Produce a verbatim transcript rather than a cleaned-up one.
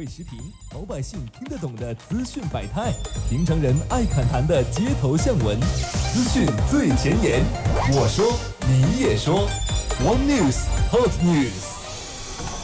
时评，老百姓听得懂的资讯百态，平常人爱侃谈的街头巷闻，资讯最前沿。我说，你也说 ，One News Hot News。